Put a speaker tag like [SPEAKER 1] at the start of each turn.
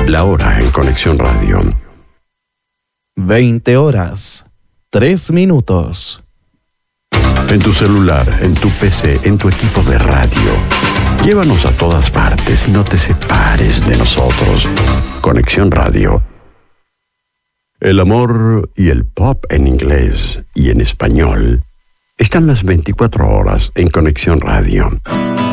[SPEAKER 1] La hora en Conexión Radio.
[SPEAKER 2] 20 horas, 3 minutos.
[SPEAKER 1] En tu celular, en tu PC, en tu equipo de radio. Llévanos a todas partes y no te separes de nosotros. Conexión Radio. El amor y el pop en inglés y en español están las 24 horas en Conexión Radio.